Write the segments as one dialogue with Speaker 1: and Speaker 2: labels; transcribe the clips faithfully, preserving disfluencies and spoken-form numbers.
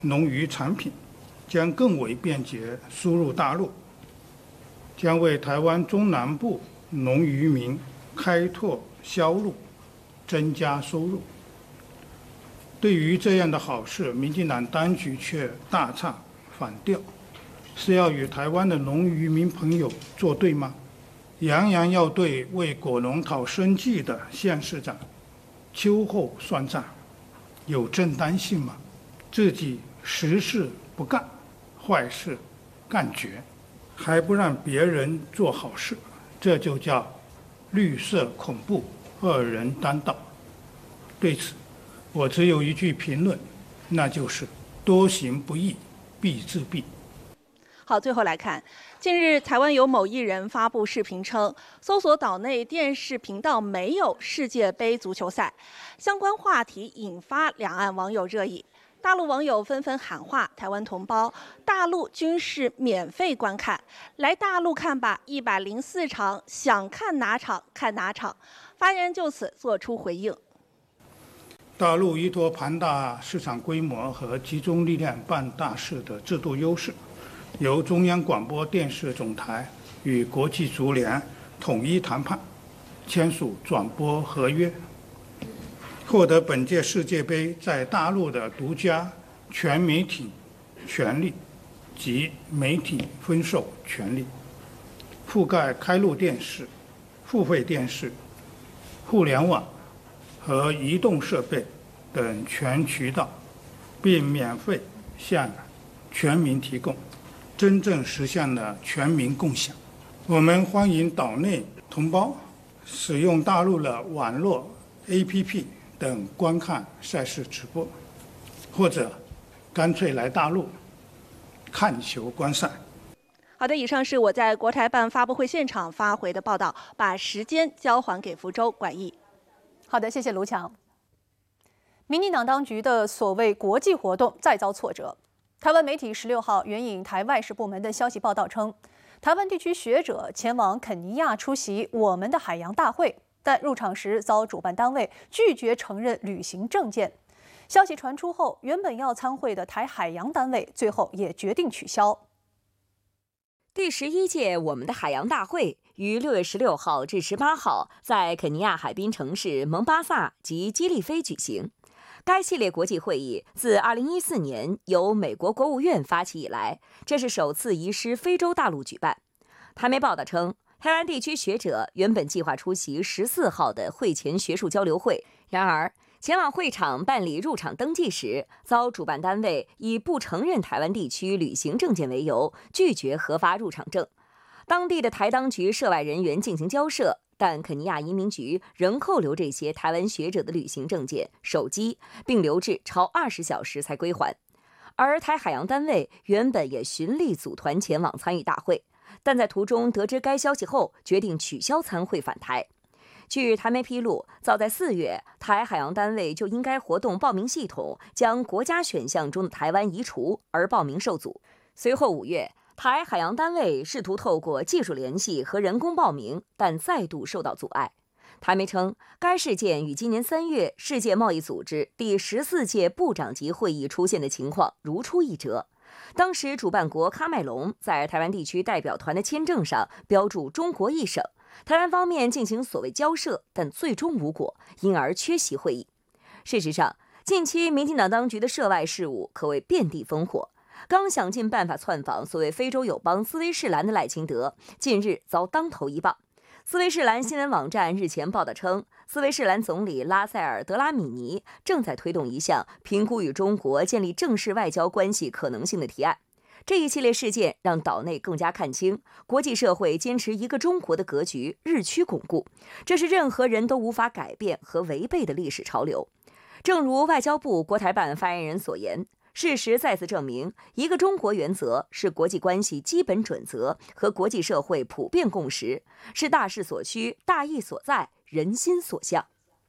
Speaker 1: 农渔产品将更为便捷输入大陆，将为台湾中南部农渔民开拓销路，增加收入。对于这样的好事，民进党当局却大唱反调，是要与台湾的农渔民朋友作对吗？扬扬要对为果农讨生计的县市长秋后算账，有正当性吗？自己实事不干，坏事干绝，还不让别人做好事，这就叫绿色恐怖，二人当道。对此，我只有一句评论，那就是多行不义必自毙。
Speaker 2: 好，最后来看，近日台湾有某艺人发布视频称，搜索岛内电视频道没有世界杯足球赛，相关话题引发两岸网友热议。大陆网友纷纷喊话台湾同胞，大陆均是免费观看，来大陆看吧，一百零四场，想看哪场看哪场。发言人就此作出回应。
Speaker 1: 大陆依托庞大市场规模和集中力量办大事的制度优势，由中央广播电视总台与国际足联统一谈判，签署转播合约，获得本届世界杯在大陆的独家全媒体权利及媒体分授权利，覆盖开路电视、付费电视、互联网和移动设备等全渠道，并免费向全民提供，真正实现了全民共享。我们欢迎岛内同胞使用大陆的网络 A P P 等观看赛事直播，或者干脆来大陆看球观赛。
Speaker 2: 好的，以上是我在国台办发布会现场发回的报道，把时间交还给福州管义。
Speaker 3: 好的，谢谢卢强。民进党当局的所谓国际活动再遭挫折。台湾媒体十六号援引台外事部门的消息报道称，台湾地区学者前往肯尼亚出席我们的海洋大会，但入场时遭主办单位拒绝承认旅行证件。消息传出后，原本要参会的台海洋单位最后也决定取消。
Speaker 4: 第十一届我们的海洋大会于六月十六号至十八号在肯尼亚海滨城市蒙巴萨及基利菲举行。该系列国际会议自二零一四年由美国国务院发起以来，这是首次移师非洲大陆举办。台媒报道称，台湾地区学者原本计划出席十四号的会前学术交流会，然而前往会场办理入场登记时，遭主办单位以不承认台湾地区旅行证件为由，拒绝核发入场证。当地的台当局涉外人员进行交涉，但肯尼亚移民局仍扣留这些台湾学者的旅行证件、手机，并留置超二十小时才归还。而台海洋单位原本也循例组团前往参与大会，但在途中得知该消息后，决定取消参会返台。据台媒披露，早在四月，台海洋单位就因该活动报名系统将国家选项中的台湾移除而报名受阻。随后五月，台海洋单位试图透过技术联系和人工报名，但再度受到阻碍。台媒称，该事件与今年三月世界贸易组织第十四届部长级会议出现的情况如出一辙。当时主办国喀麦隆在台湾地区代表团的签证上标注中国一省，台湾方面进行所谓交涉，但最终无果，因而缺席会议。事实上，近期民进党当局的涉外事务可谓遍地烽火。刚想尽办法窜访所谓非洲友邦斯威士兰的赖清德，近日遭当头一棒。斯威士兰新闻网站日前报道称，斯威士兰总理拉塞尔·德拉米尼正在推动一项评估与中国建立正式外交关系可能性的提案。这一系列事件让岛内更加看清，国际社会坚持一个中国的格局日趋巩固，这是任何人都无法改变和违背的历史潮流。正如外交部国台办发言人所言，事实再次证明，一个中国原则是国际关系基本准则和国际社会普遍共识，是大势所趋、大义所在、人心所向。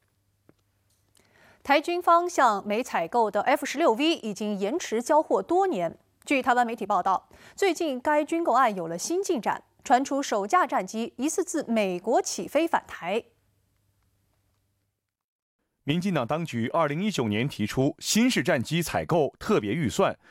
Speaker 3: 台军方向美采购的 F 十六 V 已经延迟交货多年。据台湾媒体报道，最近该军购案有了新进展，传出首架战机疑似自美国起飞返台。
Speaker 5: 民进党当局二零一九年提出新式战机采购特别预算，